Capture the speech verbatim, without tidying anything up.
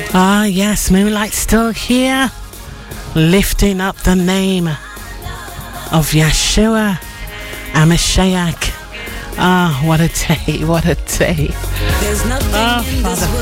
Ah, yes, Moonlight's still here, lifting up the name of Yeshua HaMashiach. Ah, what a day, what a day. There's nothing Oh, in this Father.